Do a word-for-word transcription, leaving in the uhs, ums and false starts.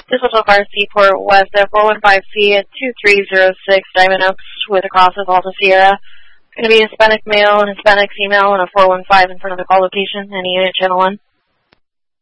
This will car Seaport West at four one five C at two three zero six Diamond Oaks with a cross of Alta Sierra. Going to be Hispanic male and Hispanic female and a four one five in front of the call location. Any unit channel one.